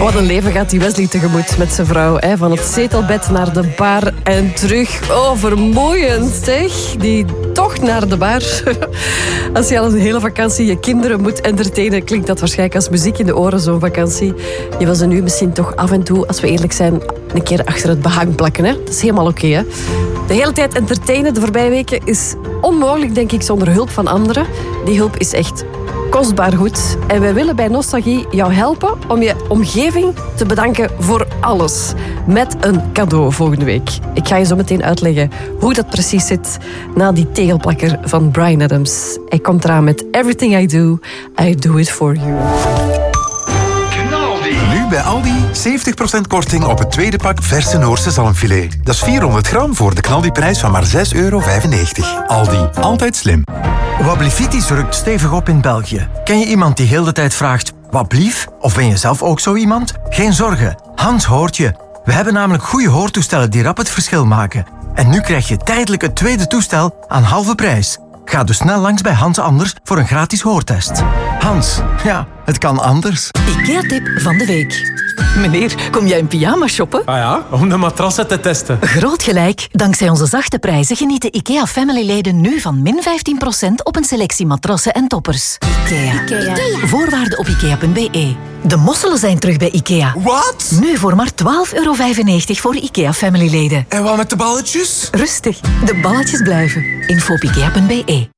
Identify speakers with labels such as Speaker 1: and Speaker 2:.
Speaker 1: Wat een leven gaat die Wesley tegemoet met zijn vrouw. Hè? Van het zetelbed naar de bar en terug. Oh, vermoeiend zeg. Die tocht naar de bar. Als je al een hele vakantie je kinderen moet entertainen, klinkt dat waarschijnlijk als muziek in de oren, zo'n vakantie. Je wil ze nu misschien toch af en toe, als we eerlijk zijn, een keer achter het behang plakken. Hè? Dat is helemaal oké, hè? De hele tijd entertainen de voorbije weken is onmogelijk, denk ik, zonder hulp van anderen. Die hulp is echt kostbaar goed. En wij willen bij Nostalgie jou helpen om je omgeving te bedanken voor alles. Met een cadeau volgende week. Ik ga je zo meteen uitleggen hoe dat precies zit na die tegelplakker van Bryan Adams. Hij komt eraan met Everything I Do It For You.
Speaker 2: Nu bij Aldi 70% korting op het tweede pak verse Noorse zalmfilet. Dat is 400 gram voor de knaldiprijs van maar €6,95. Aldi, altijd slim.
Speaker 3: Wablifitis rukt stevig op in België. Ken je iemand die heel de tijd vraagt, wat blief? Of ben je zelf ook zo iemand? Geen zorgen, Hans hoort je. We hebben namelijk goede hoortoestellen die rap het verschil maken. En nu krijg je tijdelijk het tweede toestel aan halve prijs. Ga dus snel langs bij Hans Anders voor een gratis hoortest. Hans, ja, het kan anders.
Speaker 4: IKEA-tip van de week. Meneer, kom jij in pyjama shoppen?
Speaker 5: Ah ja, om de matrassen te testen.
Speaker 4: Groot gelijk. Dankzij onze zachte prijzen genieten IKEA-family-leden nu van min 15% op een selectie matrassen en toppers. IKEA. Voorwaarden op IKEA.be. De mosselen zijn terug bij IKEA.
Speaker 6: Wat?
Speaker 4: Nu voor maar €12,95 voor IKEA-family-leden.
Speaker 6: En wat met de balletjes?
Speaker 4: Rustig, de balletjes blijven. Info op IKEA.be.